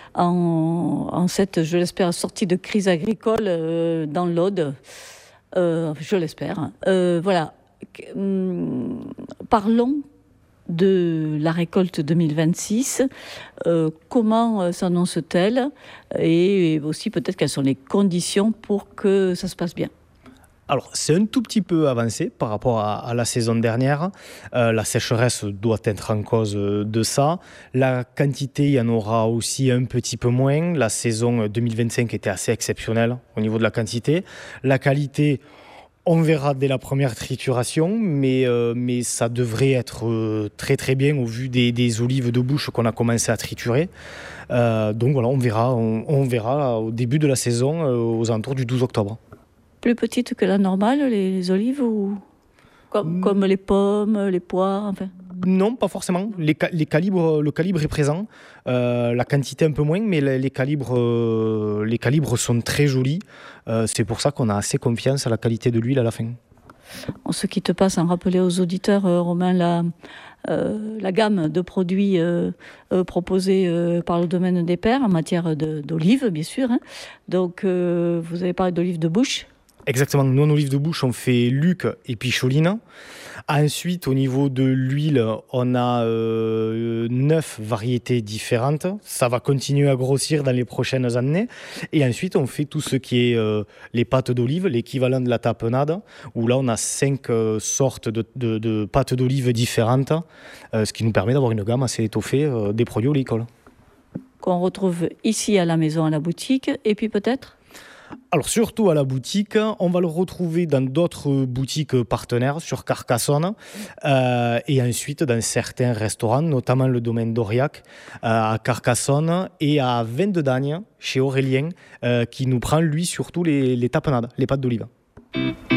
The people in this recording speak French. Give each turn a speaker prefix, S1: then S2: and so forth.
S1: en cette, je l'espère, sortie de crise agricole dans l'Aude. Je l'espère. Voilà. Parlons de la récolte 2026. Comment s'annonce-t-elle? Et aussi peut-être quelles sont les conditions pour que ça se passe bien.
S2: Alors, c'est un tout petit peu avancé par rapport à la saison dernière. La sécheresse doit être en cause de ça. La quantité, il y en aura aussi un petit peu moins. La saison 2025 était assez exceptionnelle au niveau de la quantité. La qualité, on verra dès la première trituration, mais ça devrait être très très bien au vu des olives de bouche qu'on a commencé à triturer. Donc voilà, on verra au début de la saison, aux alentours du 12 octobre.
S1: Plus petites que la normale, les olives, ou comme les pommes, les poires, enfin.
S2: Non, pas forcément. Les calibres, le calibre est présent, la quantité un peu moins, mais les calibres sont très jolis. C'est pour ça qu'on a assez confiance à la qualité de l'huile à la fin.
S1: Ce qui te passe à rappeler aux auditeurs, Romain, la gamme de produits proposés par le domaine des Pères en matière d'olives, bien sûr. Hein. Donc, vous avez parlé d'olives de bouche.
S2: Exactement. Nous, en olive de bouche, on fait Luc et Picholine. Ensuite, au niveau de l'huile, on a 9 variétés différentes. Ça va continuer à grossir dans les prochaines années. Et ensuite, on fait tout ce qui est les pâtes d'olive, l'équivalent de la tapenade, où là, on a 5 sortes de pâtes d'olive différentes, ce qui nous permet d'avoir une gamme assez étoffée des produits olicoles.
S1: Qu'on retrouve ici à la maison, à la boutique, et puis peut-être.
S2: Alors surtout à la boutique, on va le retrouver dans d'autres boutiques partenaires sur Carcassonne et ensuite dans certains restaurants, notamment le domaine d'Aurillac à Carcassonne et à Vin-de-Dagne chez Aurélien qui nous prend lui surtout les tapenades, les pâtes d'olive.